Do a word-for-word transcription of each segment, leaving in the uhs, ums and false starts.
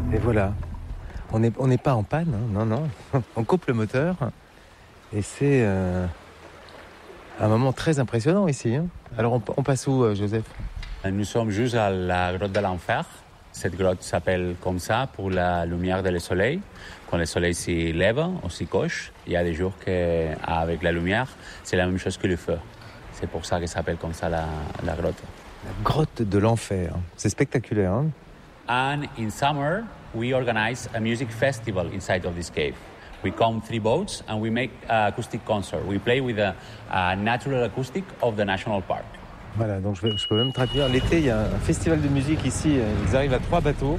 Et voilà, on n'est on n'est pas en panne, hein, non, non. On coupe le moteur et c'est euh, un moment très impressionnant ici. Hein. Alors on, on passe où, euh, Joseph ? Nous sommes juste à la grotte de l'enfer. Cette grotte s'appelle comme ça pour la lumière du soleil. Quand le soleil se lève, on s'y coche. Il y a des jours qu'avec la lumière, c'est la même chose que le feu. C'est pour ça que ça s'appelle comme ça la, la grotte. La grotte de l'enfer, c'est spectaculaire. Hein. And in summer, we organize a music festival inside of this cave. We come three boats and we make an acoustic concert. We play with a, a natural acoustic of the national park. Voilà, donc je, vais, je peux même traduire. L'été, il y a un festival de musique ici. Ils arrivent à trois bateaux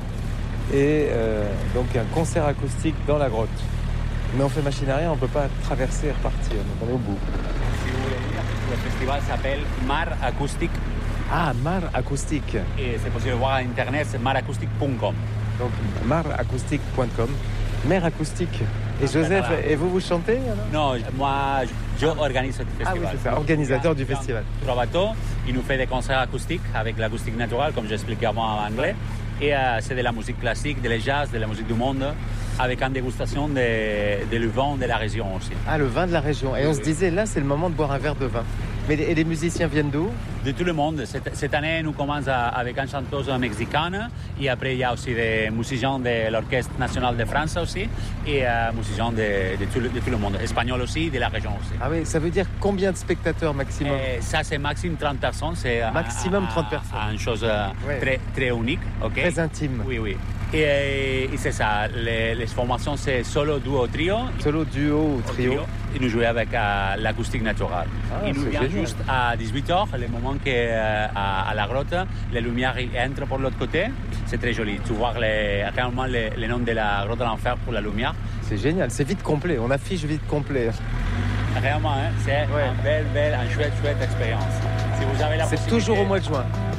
et euh, donc un concert acoustique dans la grotte. Mais on fait machine à rien, on ne peut pas traverser et repartir. Donc on est au bout. Si vous voulez dire, le festival s'appelle Mar Acoustic. Ah, Mar Acoustic. Et c'est possible de voir à internet, c'est mar acoustic point com. Donc mar acoustic point com. Mer acoustique. Et Joseph, et vous, vous chantez alors ? Non, moi, je organise ce festival. Ah oui, c'est ça, organisateur du festival. Trois bateaux, il nous fait des concerts acoustiques avec l'acoustique naturelle, comme j'expliquais avant en anglais. Et euh, c'est de la musique classique, de la jazz, de la musique du monde, avec une dégustation de, de le vin de la région aussi. Ah, le vin de la région. Et on se disait, là, c'est le moment de boire un verre de vin. Mais et les musiciens viennent d'où ? De tout le monde. Cette, cette année, nous commençons avec une chanteuse mexicaine. Et après, il y a aussi des musiciens de l'Orchestre national de France aussi. Et euh, musiciens de, de, tout le, de tout le monde. Espagnols aussi, de la région aussi. Ah oui, ça veut dire combien de spectateurs maximum ? Et ça, c'est maximum trente personnes. C'est maximum trente personnes. Une chose ouais. très, très unique. Okay? Très intime. Oui, oui. Et, et c'est ça. Les, les formations, c'est solo, duo, trio. Solo, duo ou trio. trio. Et nous jouons avec euh, l'acoustique naturelle. Ah, il nous vient génial. Juste à dix-huit heures, le moment qu'à euh, à la grotte, les lumières entrent par l'autre côté. C'est très joli. Tu vois les, réellement le, le nom de la grotte de l'enfer pour la lumière. C'est génial. C'est vite complet. On affiche vite complet. Réellement, hein, c'est ouais. une belle, belle, une chouette, chouette expérience. Si vous avez la c'est toujours au mois de juin.